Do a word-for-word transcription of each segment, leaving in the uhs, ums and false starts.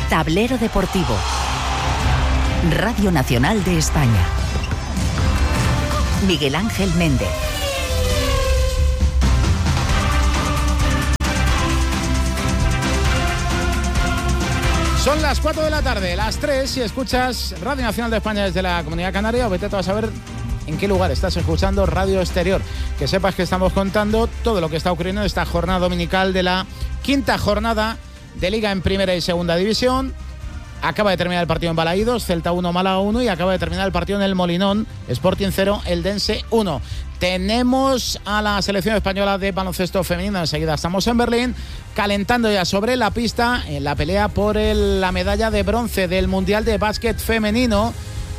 Tablero Deportivo. Radio Nacional de España. Miguel Ángel Méndez. Son las cuatro de la tarde, las tres, si escuchas Radio Nacional de España desde la Comunidad Canaria, o vete a saber en qué lugar estás escuchando Radio Exterior. Que sepas que estamos contando todo lo que está ocurriendo en esta jornada dominical de la quinta jornada de Liga en Primera y Segunda División. Acaba de terminar el partido en Balaídos, Celta uno, Málaga uno, y acaba de terminar el partido en el Molinón, Sporting cero, Eldense uno. Tenemos a la selección española de baloncesto femenino. Enseguida estamos en Berlín, calentando ya sobre la pista en la pelea por el, la medalla de bronce del Mundial de Básquet Femenino.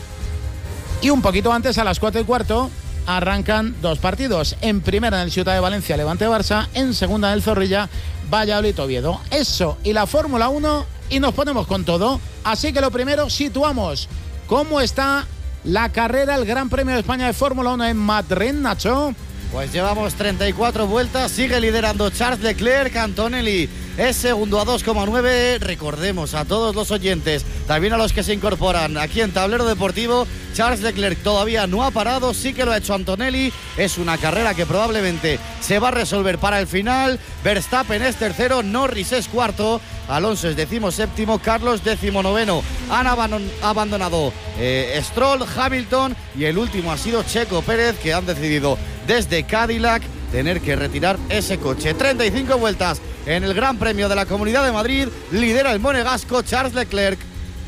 Y un poquito antes, a las cuatro y cuarto, arrancan dos partidos. En primera, en el Ciutat de Valencia, Levante-Barça. En segunda, en el Zorrilla, Valladolid-Oviedo. Eso y la Fórmula uno, y nos ponemos con todo. Así que lo primero, situamos cómo está la carrera, el Gran Premio de España de Fórmula uno en Madrid, Nacho. Pues llevamos treinta y cuatro vueltas, sigue liderando Charles Leclerc. Antonelli es segundo a dos coma nueve. Recordemos a todos los oyentes, también a los que se incorporan aquí en Tablero Deportivo, Charles Leclerc todavía no ha parado, sí que lo ha hecho Antonelli. Es una carrera que probablemente se va a resolver para el final. Verstappen es tercero, Norris es cuarto, Alonso es decimoséptimo, Carlos decimonoveno. Han abandonado eh, Stroll, Hamilton, y el último ha sido Checo Pérez, que han decidido desde Cadillac tener que retirar ese coche. treinta y cinco vueltas en el Gran Premio de la Comunidad de Madrid. Lidera el monegasco Charles Leclerc.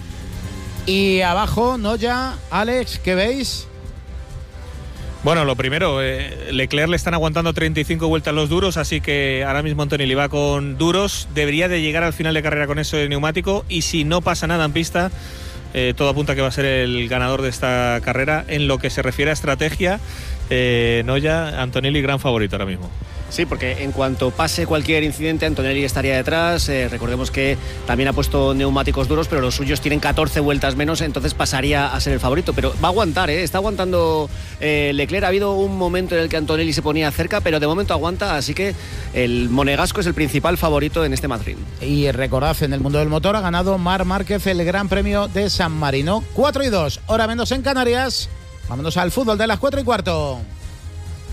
Y abajo, Noya, Alex, ¿qué veis? Bueno, lo primero, eh, Leclerc le están aguantando treinta y cinco vueltas los duros, así que ahora mismo Antonelli va con duros. Debería de llegar al final de carrera con eso de neumático, y si no pasa nada en pista, eh, todo apunta a que va a ser el ganador de esta carrera. En lo que se refiere a estrategia, eh, Noya, Antonelli gran favorito ahora mismo. Sí, porque en cuanto pase cualquier incidente, Antonelli estaría detrás. Eh, recordemos que también ha puesto neumáticos duros, pero los suyos tienen catorce vueltas menos, entonces pasaría a ser el favorito. Pero va a aguantar, ¿eh? Está aguantando eh, Leclerc. Ha habido un momento en el que Antonelli se ponía cerca, pero de momento aguanta, así que el monegasco es el principal favorito en este Madrid. Y recordad, en el mundo del motor ha ganado Marc Márquez el Gran Premio de San Marino. cuatro y dos, hora menos en Canarias. Vámonos al fútbol de las cuatro y cuarto.